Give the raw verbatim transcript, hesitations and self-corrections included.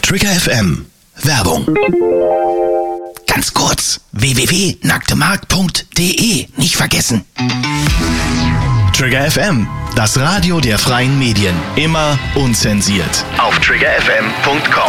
Trigger F M. Werbung. Ganz kurz, w w w punkt nacktemarkt punkt de, nicht vergessen. Trigger F M, das Radio der freien Medien. Immer unzensiert. Auf trigger f m punkt com.